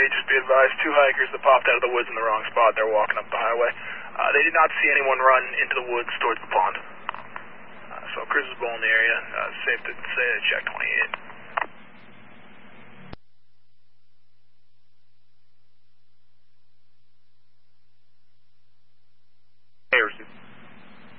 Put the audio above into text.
just be advised, 2 hikers that popped out of the woods in the wrong spot. They're walking up the highway. They did not see anyone run into the woods towards the pond. So cruisers bowl in the area. Safe to say check 28.